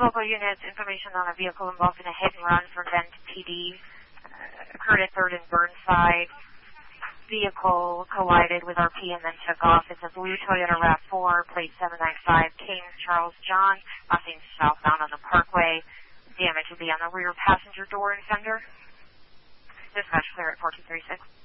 local units, information on a vehicle involved in a hit and run from Bend PD. Occurred at 3rd and Burnside. Vehicle collided with RP and then took off. It's a blue Toyota RAV4, plate 795, King Charles John, crossing southbound on the Parkway. Damage would be on the rear passenger door and fender. Dispatch clear at 4236.